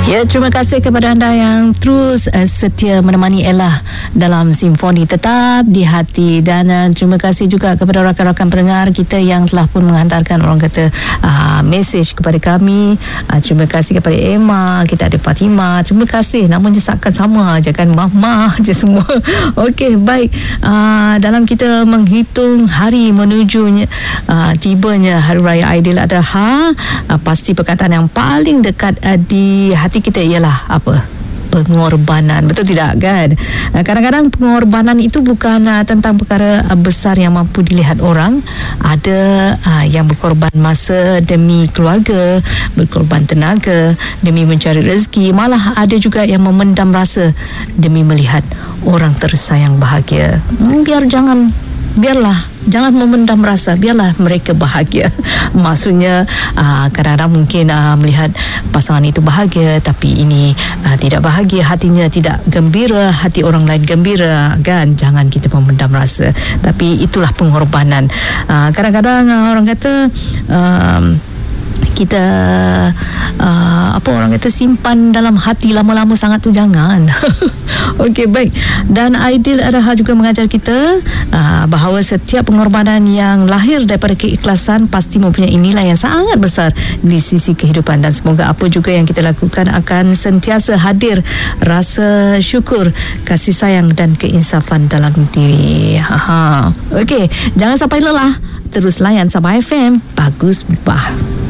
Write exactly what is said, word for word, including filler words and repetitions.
Ya, terima kasih kepada anda yang terus uh, setia menemani Ella dalam Simfoni Tetap di Hati, dan uh, terima kasih juga kepada rakan-rakan pendengar kita yang telah pun menghantarkan orang kata uh, mesej kepada kami. Uh, terima kasih kepada Emma, kita ada Fatimah. Terima kasih, namanya seakan sama je kan, mah-mah je semua. Okey, baik. Uh, dalam kita menghitung hari menuju uh, tibanya Hari Raya Aidiladha, uh, pasti perkataan yang paling dekat uh, di hati kita ialah apa? Pengorbanan. Betul tidak kan? Kadang-kadang pengorbanan itu bukan uh, tentang perkara uh, besar yang mampu dilihat orang. Ada uh, yang berkorban masa demi keluarga, berkorban tenaga demi mencari rezeki. Malah ada juga yang memendam rasa demi melihat orang tersayang bahagia. Hmm, biar jangan biarlah jangan memendam rasa, biarlah mereka bahagia. Maksudnya uh, kadang-kadang mungkin uh, melihat pasangan itu bahagia, tapi ini uh, tidak bahagia, hatinya tidak gembira, hati orang lain gembira kan. Jangan kita memendam rasa, tapi itulah pengorbanan. uh, Kadang-kadang uh, orang kata uh, kita uh, apa orang kata simpan dalam hati lama-lama sangat tu jangan. Okey, baik. Dan Aidiladha juga mengajar kita uh, bahawa setiap pengorbanan yang lahir daripada keikhlasan pasti mempunyai nilai yang sangat besar di sisi kehidupan, dan semoga apa juga yang kita lakukan akan sentiasa hadir rasa syukur, kasih sayang dan keinsafan dalam diri. Ha. Okey, jangan sampai lelah. Terus layan Sabah F M. Bagus bah.